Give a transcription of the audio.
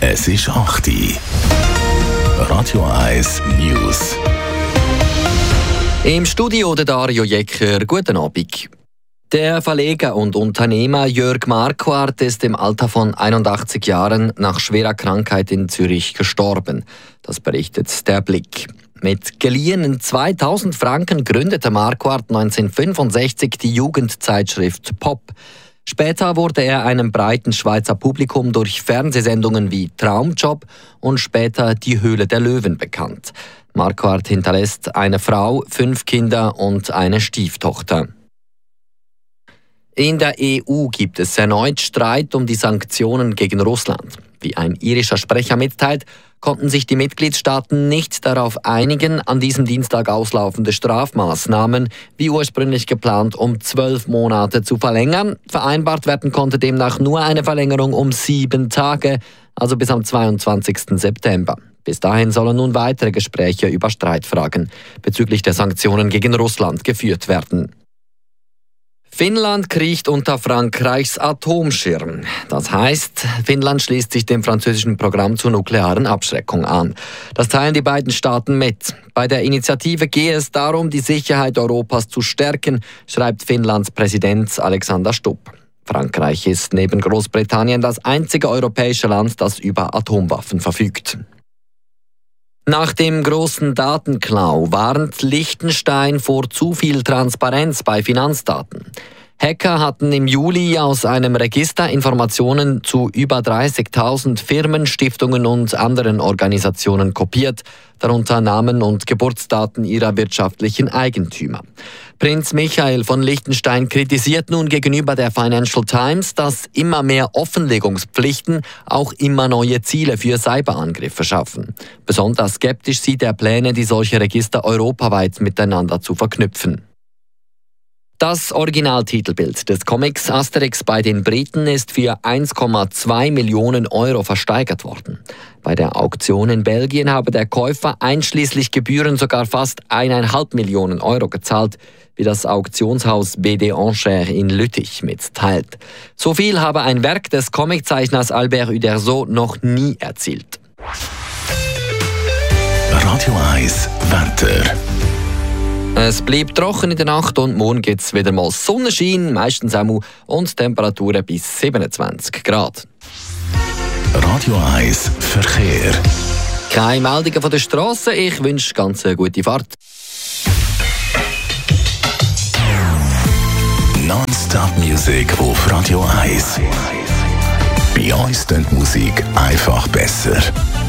Es ist 8 Uhr. Radio 1 News. Im Studio der Dario Jecker. Guten Abend. Der Verleger und Unternehmer Jörg Marquardt ist im Alter von 81 Jahren nach schwerer Krankheit in Zürich gestorben. Das berichtet der Blick. Mit geliehenen 2000 Franken gründete Marquardt 1965 die Jugendzeitschrift Pop. Später wurde er einem breiten Schweizer Publikum durch Fernsehsendungen wie Traumjob und später Die Höhle der Löwen bekannt. Marquardt hinterlässt eine Frau, 5 Kinder und eine Stieftochter. In der EU gibt es erneut Streit um die Sanktionen gegen Russland. Wie ein irischer Sprecher mitteilt, konnten sich die Mitgliedstaaten nicht darauf einigen, an diesem Dienstag auslaufende Strafmaßnahmen, wie ursprünglich geplant, um 12 Monate zu verlängern. Vereinbart werden konnte demnach nur eine Verlängerung um 7 Tage, also bis am 22. September. Bis dahin sollen nun weitere Gespräche über Streitfragen bezüglich der Sanktionen gegen Russland geführt werden. Finnland kriecht unter Frankreichs Atomschirm. Das heißt, Finnland schließt sich dem französischen Programm zur nuklearen Abschreckung an. Das teilen die beiden Staaten mit. Bei der Initiative gehe es darum, die Sicherheit Europas zu stärken, schreibt Finnlands Präsident Alexander Stubb. Frankreich ist neben Großbritannien das einzige europäische Land, das über Atomwaffen verfügt. Nach dem großen Datenklau warnt Liechtenstein vor zu viel Transparenz bei Finanzdaten. Hacker hatten im Juli aus einem Register Informationen zu über 30.000 Firmen, Stiftungen und anderen Organisationen kopiert, darunter Namen und Geburtsdaten ihrer wirtschaftlichen Eigentümer. Prinz Michael von Liechtenstein kritisiert nun gegenüber der Financial Times, dass immer mehr Offenlegungspflichten auch immer neue Ziele für Cyberangriffe schaffen. Besonders skeptisch sieht er Pläne, die solche Register europaweit miteinander zu verknüpfen. Das Originaltitelbild des Comics Asterix bei den Briten ist für 1,2 Millionen Euro versteigert worden. Bei der Auktion in Belgien habe der Käufer einschließlich Gebühren sogar fast 1,5 Millionen Euro gezahlt, wie das Auktionshaus BD Enchères in Lüttich mitteilt. So viel habe ein Werk des Comiczeichners Albert Uderzo noch nie erzielt. Radio 1 Wetter. Es bleibt trocken in der Nacht und morgen gibt es wieder mal Sonnenschein, meistens auch und Temperaturen bis 27 Grad. Radio 1 Verkehr. Keine Meldungen von der Straße, ich wünsche ganz eine gute Fahrt. Non-Stop Music auf Radio 1. Bei uns klingt Musik einfach besser.